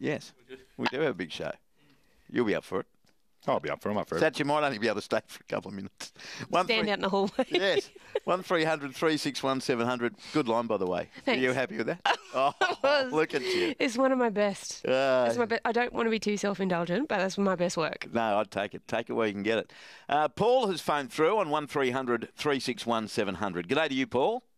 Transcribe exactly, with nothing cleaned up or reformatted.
Yes, we do have a big show. You'll be up for it. I'll be up for it. I'm up for it. Sat, you might only be able to stay for a couple of minutes. One Stand three, out in the hallway. Yes. one three hundred three six one seven hundred. Good line, by the way. Thanks. Are you happy with that? Oh, look at you. It's one of my best. Uh, it's my be- I don't want to be too self-indulgent, but that's my best work. No, I'd take it. Take it where you can get it. Uh, Paul has phoned through on one three hundred three six one seven hundred. G'day to you, Paul.